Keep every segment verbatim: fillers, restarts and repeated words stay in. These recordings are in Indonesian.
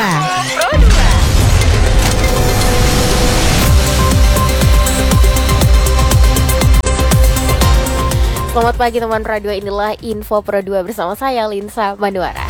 dua. Selamat pagi teman radio, inilah Info Pro dua bersama saya Linsa Manuara.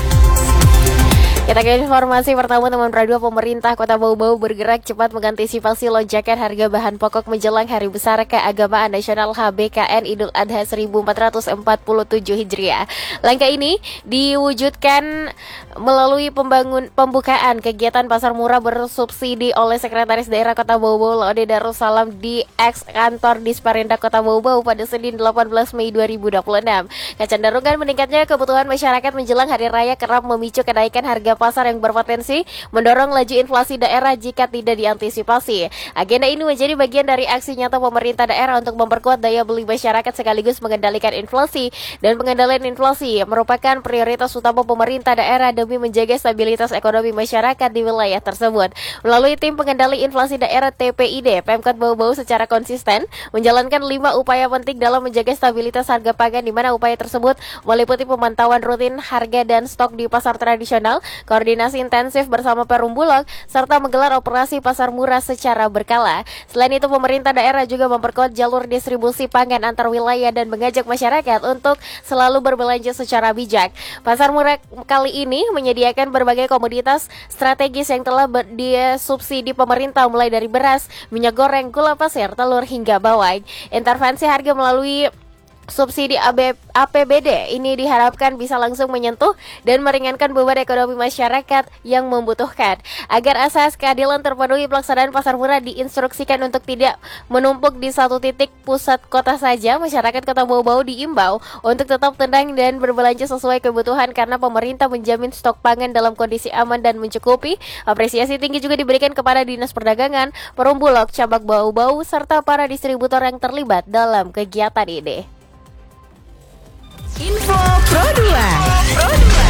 Kita ke informasi pertama teman radio. Pemerintah Kota Bau-Bau bergerak cepat mengantisipasi lonjakan harga bahan pokok menjelang Hari Besar Keagamaan Nasional H B K N Idul Adha seribu empat ratus empat puluh tujuh Hijriah. Langkah ini diwujudkan melalui pembangun pembukaan kegiatan pasar murah bersubsidi oleh Sekretaris Daerah Kota Bau-Bau Laude Darussalam di eks kantor Disperindak Kota Bau-Bau pada Senin delapan belas Mei dua ribu dua puluh enam. Kecenderungan meningkatnya kebutuhan masyarakat menjelang Hari Raya kerap memicu kenaikan harga pasar yang berpotensi mendorong laju inflasi daerah jika tidak diantisipasi. Agenda ini menjadi bagian dari aksi nyata pemerintah daerah untuk memperkuat daya beli masyarakat sekaligus mengendalikan inflasi, dan pengendalian inflasi merupakan prioritas utama pemerintah daerah demi menjaga stabilitas ekonomi masyarakat di wilayah tersebut. Melalui tim pengendali inflasi daerah T P I D, Pemkot Bau-Bau secara konsisten menjalankan lima upaya penting dalam menjaga stabilitas harga pangan, di mana upaya tersebut meliputi pemantauan rutin harga dan stok di pasar tradisional, koordinasi intensif bersama Perum Bulog, serta menggelar operasi pasar murah secara berkala. Selain itu, pemerintah daerah juga memperkuat jalur distribusi pangan antar wilayah dan mengajak masyarakat untuk selalu berbelanja secara bijak. Pasar murah kali ini menyediakan berbagai komoditas strategis yang telah disubsidi pemerintah, mulai dari beras, minyak goreng, gula pasir, telur, hingga bawang. Intervensi harga melalui subsidi A P B D ini diharapkan bisa langsung menyentuh dan meringankan beban ekonomi masyarakat yang membutuhkan. Agar asas keadilan terpenuhi, pelaksanaan pasar murah diinstruksikan untuk tidak menumpuk di satu titik pusat kota saja. Masyarakat Kota Bau-Bau diimbau untuk tetap tenang dan berbelanja sesuai kebutuhan karena pemerintah menjamin stok pangan dalam kondisi aman dan mencukupi. Apresiasi tinggi juga diberikan kepada Dinas Perdagangan, Perum Bulog, Cabang Bau-Bau, serta para distributor yang terlibat dalam kegiatan ini. Info Pro dua. Pro dua.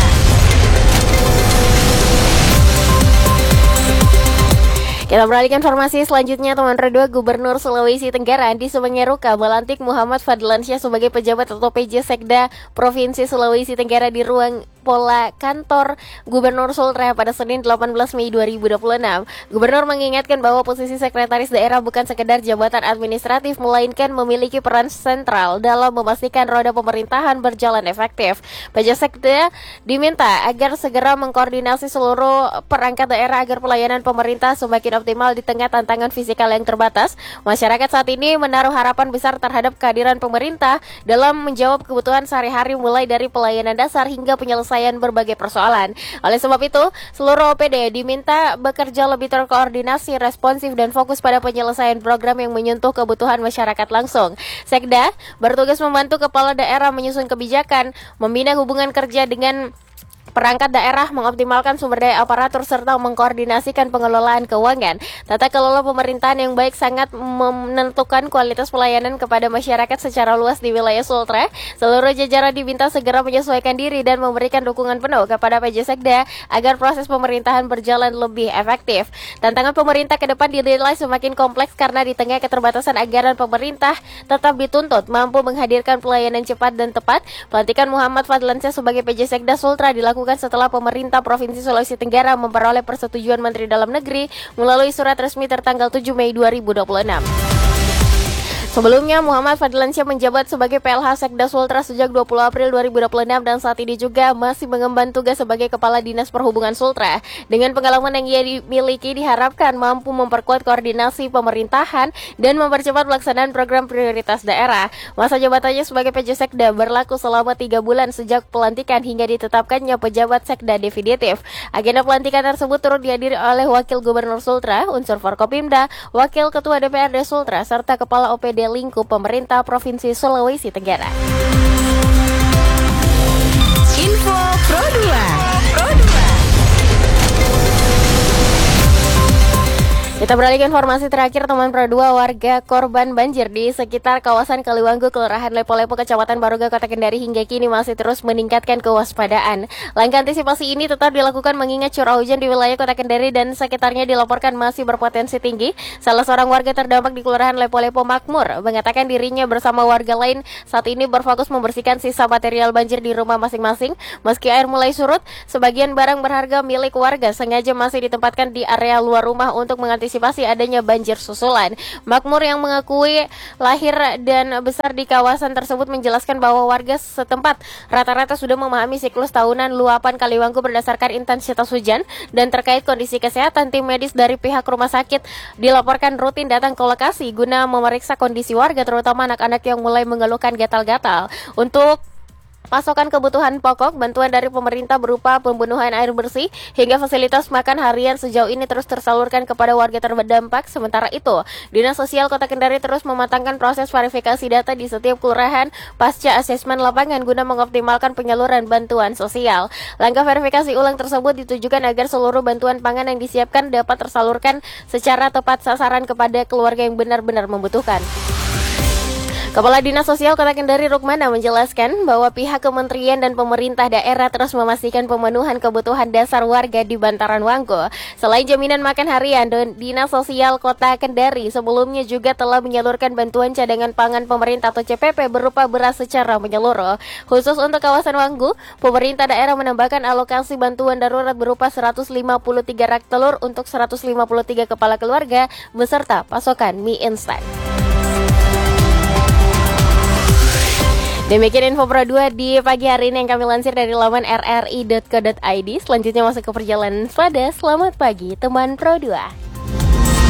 Kita beralih ke informasi selanjutnya teman radio. Gubernur Sulawesi Tenggara Andi Sumengeruka melantik Muhammad Fadlansyah sebagai pejabat atau P J Sekda Provinsi Sulawesi Tenggara di ruang Pola Kantor Gubernur Sultra pada Senin delapan belas Mei dua ribu dua puluh enam. Gubernur mengingatkan bahwa posisi sekretaris daerah bukan sekedar jabatan administratif, melainkan memiliki peran sentral dalam memastikan roda pemerintahan berjalan efektif. P J Sekda diminta agar segera mengkoordinasi seluruh perangkat daerah agar pelayanan pemerintah semakin optimal di tengah tantangan fisikal yang terbatas. Masyarakat saat ini menaruh harapan besar terhadap kehadiran pemerintah dalam menjawab kebutuhan sehari-hari, mulai dari pelayanan dasar hingga penyelesaian berbagai persoalan. Oleh sebab itu, seluruh O P D diminta bekerja lebih terkoordinasi, responsif, dan fokus pada penyelesaian program yang menyentuh kebutuhan masyarakat langsung. Sekda bertugas membantu kepala daerah menyusun kebijakan, membina hubungan kerja dengan perangkat daerah, mengoptimalkan sumber daya aparatur, serta mengkoordinasikan pengelolaan keuangan. Tata kelola pemerintahan yang baik sangat menentukan kualitas pelayanan kepada masyarakat secara luas di wilayah Sultra. Seluruh jajaran diminta segera menyesuaikan diri dan memberikan dukungan penuh kepada P J Sekda agar proses pemerintahan berjalan lebih efektif. Tantangan pemerintah ke depan dinilai semakin kompleks karena di tengah keterbatasan anggaran, pemerintah tetap dituntut mampu menghadirkan pelayanan cepat dan tepat. Pelantikan Muhammad Fadlansyah sebagai P J Sekda Sultra dilakukan setelah pemerintah Provinsi Sulawesi Tenggara memperoleh persetujuan Menteri Dalam Negeri melalui surat resmi tertanggal tujuh Mei dua ribu dua puluh enam. Sebelumnya, Muhammad Fadlansyah menjabat sebagai P L H Sekda Sultra sejak dua puluh April dua ribu dua puluh enam dan saat ini juga masih mengemban tugas sebagai Kepala Dinas Perhubungan Sultra. Dengan pengalaman yang ia dimiliki, diharapkan mampu memperkuat koordinasi pemerintahan dan mempercepat pelaksanaan program prioritas daerah. Masa jabatannya sebagai P J Sekda berlaku selama tiga bulan sejak pelantikan hingga ditetapkannya pejabat Sekda definitif. Agenda pelantikan tersebut turut dihadiri oleh Wakil Gubernur Sultra, unsur Forkopimda, Wakil Ketua D P R D Sultra, serta Kepala O P D lingkup pemerintah Provinsi Sulawesi Tenggara. Info Pro dua. Pro dua. Kita beralih ke informasi terakhir, teman Pro dua. Warga korban banjir di sekitar kawasan Kaliwanggu, Kelurahan Lepo-Lepo, Kecamatan Baruga, Kota Kendari hingga kini masih terus meningkatkan kewaspadaan. Langkah antisipasi ini tetap dilakukan mengingat curah hujan di wilayah Kota Kendari dan sekitarnya dilaporkan masih berpotensi tinggi. Salah seorang warga terdampak di Kelurahan Lepo-Lepo, Makmur, mengatakan dirinya bersama warga lain saat ini berfokus membersihkan sisa material banjir di rumah masing-masing. Meski air mulai surut, sebagian barang berharga milik warga sengaja masih ditempatkan di area luar rumah untuk mengantisipasi antisipasi adanya banjir susulan. Makmur yang mengakui lahir dan besar di kawasan tersebut menjelaskan bahwa warga setempat rata-rata sudah memahami siklus tahunan luapan Kaliwanggu berdasarkan intensitas hujan, dan terkait kondisi kesehatan, tim medis dari pihak rumah sakit dilaporkan rutin datang ke lokasi guna memeriksa kondisi warga, terutama anak-anak yang mulai mengeluhkan gatal-gatal. Untuk pasokan kebutuhan pokok, bantuan dari pemerintah berupa pembunuhan air bersih hingga fasilitas makan harian sejauh ini terus tersalurkan kepada warga terdampak. Sementara itu, Dinas Sosial Kota Kendari terus mematangkan proses verifikasi data di setiap kelurahan pasca asesmen lapangan guna mengoptimalkan penyaluran bantuan sosial. Langkah verifikasi ulang tersebut ditujukan agar seluruh bantuan pangan yang disiapkan dapat tersalurkan secara tepat sasaran kepada keluarga yang benar-benar membutuhkan. Kepala Dinas Sosial Kota Kendari Rukmana menjelaskan bahwa pihak kementerian dan pemerintah daerah terus memastikan pemenuhan kebutuhan dasar warga di bantaran Wanggo. Selain jaminan makan harian, Dinas Sosial Kota Kendari sebelumnya juga telah menyalurkan bantuan cadangan pangan pemerintah atau C P P berupa beras secara menyeluruh. Khusus untuk kawasan Wanggo, pemerintah daerah menambahkan alokasi bantuan darurat berupa seratus lima puluh tiga rak telur untuk seratus lima puluh tiga kepala keluarga beserta pasokan mie instan. Demikian info Pro dua di pagi hari ini yang kami lansir dari laman r r i dot co dot i d. Selanjutnya masuk ke perjalanan pada Selamat Pagi Teman Pro dua.